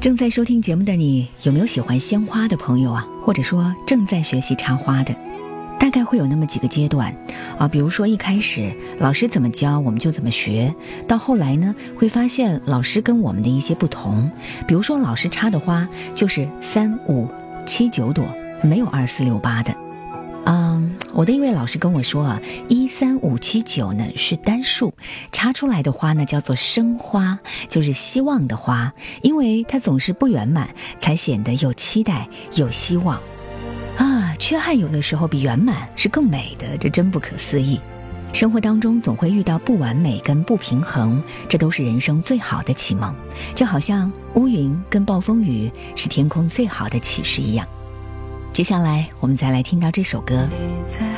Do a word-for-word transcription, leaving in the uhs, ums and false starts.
正在收听节目的你，有没有喜欢鲜花的朋友啊？或者说正在学习插花的？大概会有那么几个阶段啊，比如说一开始老师怎么教我们就怎么学，到后来呢会发现老师跟我们的一些不同，比如说老师插的花就是三五七九朵，没有二四六八的。嗯，我的一位老师跟我说啊，一三五七九呢是单数，插出来的花呢叫做生花，就是希望的花，因为它总是不圆满，才显得有期待有希望啊。缺憾有的时候比圆满是更美的，这真不可思议。生活当中总会遇到不完美跟不平衡，这都是人生最好的启蒙，就好像乌云跟暴风雨是天空最好的启示一样。接下来我们再来听到这首歌。